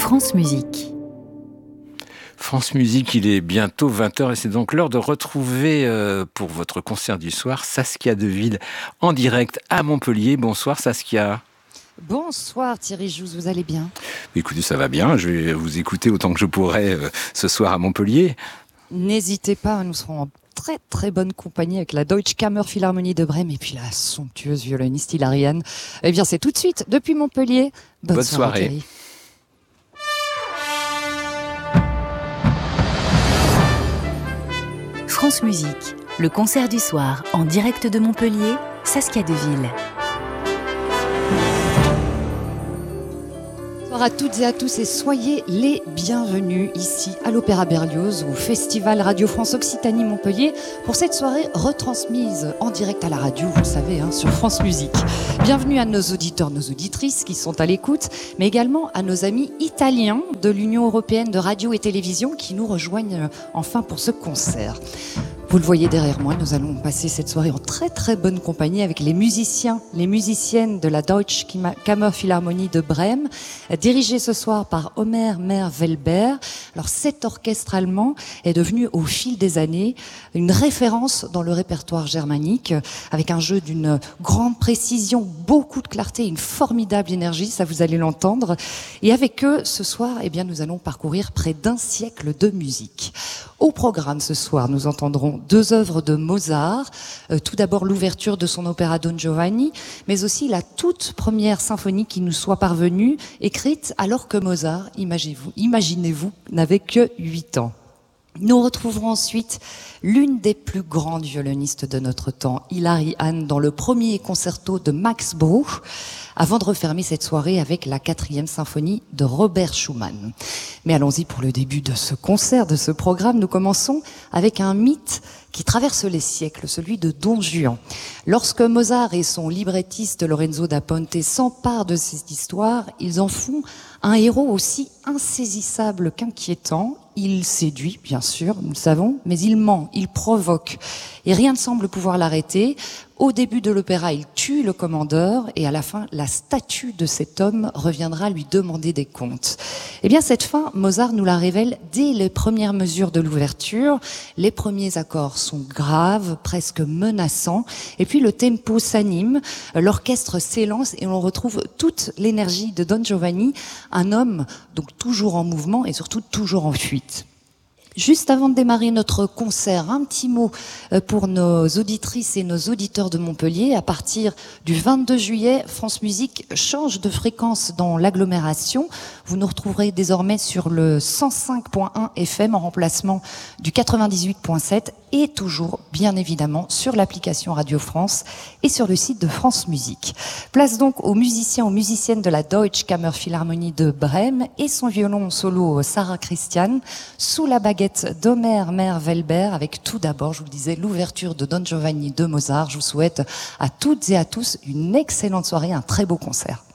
France Musique. France Musique, il est bientôt 20h et c'est donc l'heure de retrouver pour votre concert du soir Saskia Deville en direct à Montpellier. Bonsoir Saskia. Bonsoir Thierry Jousse, vous allez bien? Écoutez, ça va bien, je vais vous écouter autant que je pourrai ce soir à Montpellier. N'hésitez pas, nous serons en très très bonne compagnie avec la Deutsche Kammerphilharmonie de Brême et puis la somptueuse violoniste Hilary Hahn. Eh bien c'est tout de suite depuis Montpellier. Bonne soirée Thierry. France Musique, le concert du soir en direct de Montpellier, Saskia Deville. Bonsoir à toutes et à tous et soyez les bienvenus ici à l'Opéra Berlioz au Festival Radio France Occitanie Montpellier pour cette soirée retransmise en direct à la radio, vous le savez, sur France Musique. Bienvenue à nos auditeurs, nos auditrices qui sont à l'écoute, mais également à nos amis italiens de l'Union européenne de radio et télévision qui nous rejoignent enfin pour ce concert. Vous le voyez derrière moi, nous allons passer cette soirée en très très bonne compagnie avec les musiciens, les musiciennes de la Deutsche Kammerphilharmonie de Brême, dirigés ce soir par Omer Meyer-Welber. Alors cet orchestre allemand est devenu au fil des années une référence dans le répertoire germanique, avec un jeu d'une grande précision, beaucoup de clarté, une formidable énergie, ça vous allez l'entendre. Et avec eux, ce soir, eh bien, nous allons parcourir près d'un siècle de musique. Au programme ce soir, nous entendrons deux œuvres de Mozart. Tout d'abord l'ouverture de son opéra Don Giovanni, mais aussi la toute première symphonie qui nous soit parvenue, écrite alors que Mozart, imaginez-vous, n'avait que 8 ans. Nous retrouverons ensuite l'une des plus grandes violonistes de notre temps, Hilary Hahn, dans le premier concerto de Max Bruch, avant de refermer cette soirée avec la 4e symphonie de Robert Schumann. Mais allons-y pour le début de ce concert, de ce programme. Nous commençons avec un mythe qui traverse les siècles, celui de Don Juan. Lorsque Mozart et son librettiste Lorenzo da Ponte s'emparent de cette histoire, ils en font un héros aussi insaisissable qu'inquiétant. Il séduit, bien sûr, nous le savons, mais il ment, il provoque. Et rien ne semble pouvoir l'arrêter. Au début de l'opéra, il tue le commandeur et à la fin, la statue de cet homme reviendra lui demander des comptes. Eh bien, cette fin, Mozart nous la révèle dès les premières mesures de l'ouverture. Les premiers accords sont graves, presque menaçants. Et puis, le tempo s'anime, l'orchestre s'élance et on retrouve toute l'énergie de Don Giovanni, un homme donc toujours en mouvement et surtout toujours en fuite. Juste avant de démarrer notre concert, un petit mot pour nos auditrices et nos auditeurs de Montpellier. À partir du 22 juillet, France Musique change de fréquence dans l'agglomération. Vous nous retrouverez désormais sur le 105.1 FM en remplacement du 98.7 et toujours, bien évidemment, sur l'application Radio France et sur le site de France Musique. Place donc aux musiciens, aux musiciennes de la Deutsche Kammerphilharmonie de Brême et son violon solo Sarah Christian sous la baguette d'Omer Meyer-Welber avec tout d'abord, je vous le disais, l'ouverture de Don Giovanni de Mozart. Je vous souhaite à toutes et à tous une excellente soirée, un très beau concert.